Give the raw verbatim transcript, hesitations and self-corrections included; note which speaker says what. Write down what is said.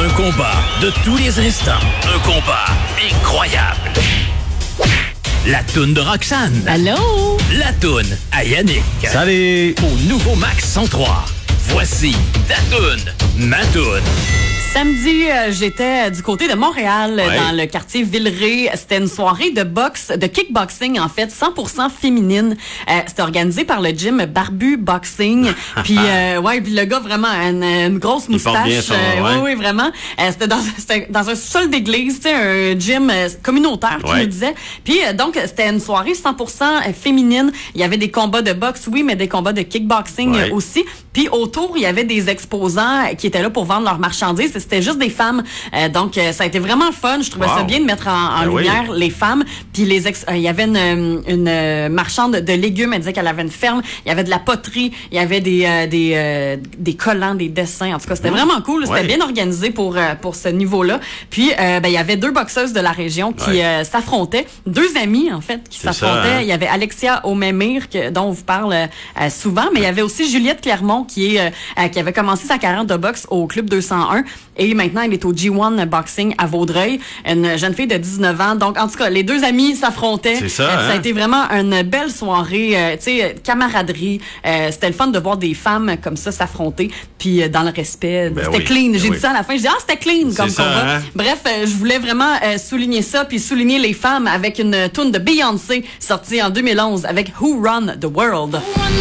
Speaker 1: Un combat de tous les instants. Un combat incroyable. La toune de Roxane.
Speaker 2: Allô?
Speaker 1: La toune à Yannick.
Speaker 3: Salut!
Speaker 1: Au nouveau Max cent trois. Voici ta toune, ma toune.
Speaker 2: Samedi, euh, j'étais du côté de Montréal,
Speaker 3: Ouais.
Speaker 2: dans le quartier Villeray. C'était une soirée de boxe, de kickboxing en fait, cent pour cent féminine. Euh, c'était organisé par le gym Barbu Boxing. Puis euh, ouais, puis le gars vraiment une, une grosse
Speaker 3: Il porte
Speaker 2: moustache.
Speaker 3: bien son-
Speaker 2: Euh,
Speaker 3: ouais.
Speaker 2: Oui, oui, vraiment. Euh, c'était dans c'était dans un sol d'église, tu sais, un gym euh, communautaire, tu
Speaker 3: Ouais.
Speaker 2: me disais. Puis euh, donc c'était une soirée cent pour cent féminine. Il y avait des combats de boxe, oui, mais des combats de kickboxing
Speaker 3: Ouais.
Speaker 2: euh, aussi. Puis autour, il y avait des exposants qui étaient là pour vendre leurs marchandises. C'était juste des femmes. Euh, donc, euh, ça a été vraiment le fun. Je trouvais
Speaker 3: Wow.
Speaker 2: ça bien de mettre en, en
Speaker 3: Ben oui.
Speaker 2: lumière les femmes. Puis les ex- euh, il y avait une, une euh, marchande de légumes. Elle disait qu'elle avait une ferme. Il y avait de la poterie. Il y avait des euh, des euh, des collants, des dessins. En tout cas, c'était vraiment cool. C'était
Speaker 3: Ouais.
Speaker 2: bien organisé pour euh, pour ce niveau-là. Puis, euh, ben, il y avait deux boxeuses de la région qui
Speaker 3: Ouais.
Speaker 2: euh, s'affrontaient. Deux amies, en fait, qui
Speaker 3: C'est ça,
Speaker 2: s'affrontaient.
Speaker 3: hein?
Speaker 2: Il y avait Alexia Omemir, que, dont on vous parle euh, souvent, mais il y avait aussi Juliette Clermont, qui est euh, euh, qui avait commencé sa carrière de boxe au Club deux cent un et maintenant elle est au G un Boxing à Vaudreuil, une jeune fille de dix-neuf ans. Donc en tout cas, les deux amis s'affrontaient.
Speaker 3: C'est ça,
Speaker 2: Euh,
Speaker 3: hein?
Speaker 2: Ça a été vraiment une belle soirée, euh, tu sais, camaraderie. Euh, c'était le fun de voir des femmes comme ça s'affronter, puis euh, dans le respect.
Speaker 3: Ben
Speaker 2: c'était
Speaker 3: oui,
Speaker 2: clean.
Speaker 3: ben
Speaker 2: J'ai
Speaker 3: oui.
Speaker 2: dit ça à la fin. Je dis ah c'était clean comme
Speaker 3: ça,
Speaker 2: combat.
Speaker 3: hein?
Speaker 2: Bref, euh, je voulais vraiment euh, souligner ça, puis souligner les femmes avec une tune de Beyoncé sortie en deux mille onze avec Who Run the World.